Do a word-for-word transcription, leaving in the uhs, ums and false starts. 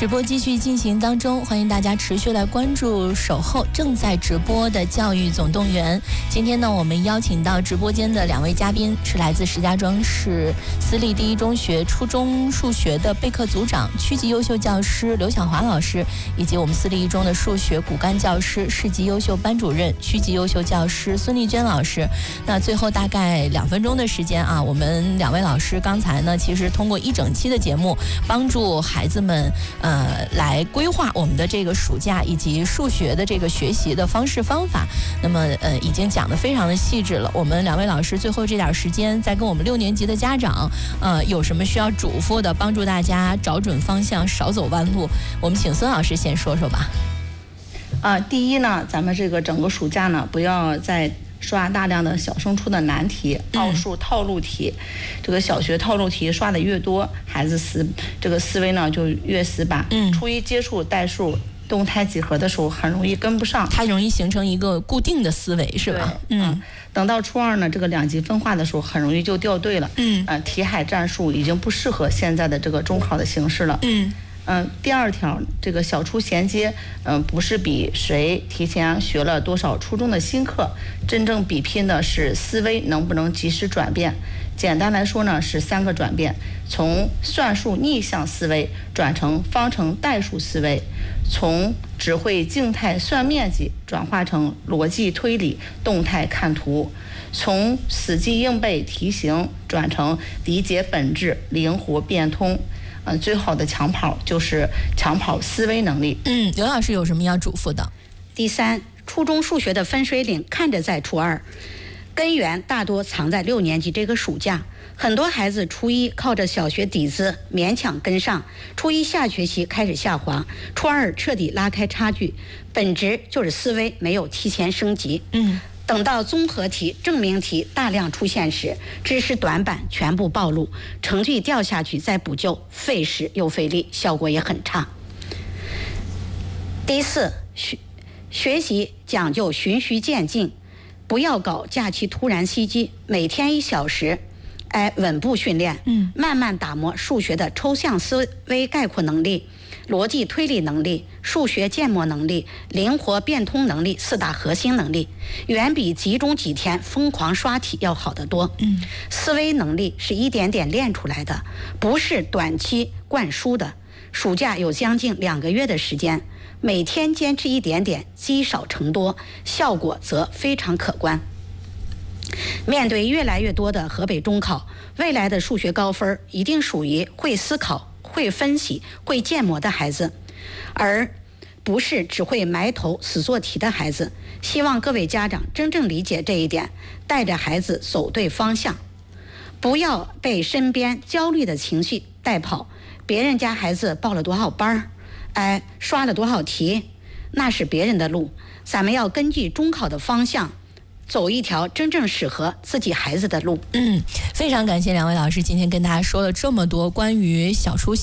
直播继续进行当中，欢迎大家持续来关注守候正在直播的教育总动员。今天呢，我们邀请到直播间的两位嘉宾是来自石家庄市私立第一中学初中数学的备课组长、区级优秀教师刘晓华老师，以及我们私立一中的数学骨干教师、市级优秀班主任、区级优秀教师孙丽娟老师。那最后大概两分钟的时间啊，我们两位老师刚才呢，其实通过一整期的节目，帮助孩子们呃来规划我们的这个暑假以及数学的这个学习的方式方法。那么呃已经讲得非常的细致了。我们两位老师最后这点时间，再跟我们六年级的家长呃有什么需要嘱咐的，帮助大家找准方向，少走弯路。我们请孙老师先说说吧。 啊、呃，第一呢，咱们这个整个暑假呢，不要再刷大量的小升初的难题、奥数套路题。这个小学套路题刷的越多，孩子思这个思维呢就越死板。嗯，初一接触代数、动态几何的时候，很容易跟不上， 它容易形成一个固定的思维，是吧？ 嗯。等到初二呢，这个两极分化的时候，很容易就掉队了。嗯。呃，题海战术已经不适合现在的这个中考的形式了。嗯。嗯、呃，第二条，这个小初衔接，嗯、呃，不是比谁提前学了多少初中的新课，真正比拼的是思维能不能及时转变。简单来说呢，是三个转变：从算术逆向思维转成方程代数思维，从只会静态算面积转化成逻辑推理、动态看图，从死记硬背题型转成理解本质、灵活变通。嗯，最好的抢跑就是抢跑思维能力。 嗯，刘老师有什么要嘱咐的？ 第三，初中数学的分水岭看着在初二，根源大多藏在六年级这个暑假。很多孩子初一靠着小学底子勉强跟上，初一下学期开始下滑，初二彻底拉开差距，本质就是思维没有提前升级。嗯。等到综合题、证明题大量出现时，知识短板全部暴露，成绩掉下去再补救，费时又费力，效果也很差。第四，学学习讲究循序渐进，不要搞假期突然袭击，每天一小时，哎，稳步训练，嗯，慢慢打磨数学的抽象思维概括能力、逻辑推理能力、数学建模能力、灵活变通能力四大核心能力，远比集中几天疯狂刷题要好得多。嗯，思维能力是一点点练出来的，不是短期灌输的。暑假有将近两个月的时间，每天坚持一点点，积少成多，效果则非常可观。面对越来越多的河北中考，未来的数学高分一定属于会思考、会分析、会建模的孩子，而不是只会埋头死做题的孩子。希望各位家长真正理解这一点，带着孩子走对方向，不要被身边焦虑的情绪带跑。别人家孩子报了多少班，哎，刷了多少题，那是别人的路，咱们要根据中考的方向，走一条真正适合自己孩子的路。 嗯，非常感谢两位老师今天跟大家说了这么多关于小初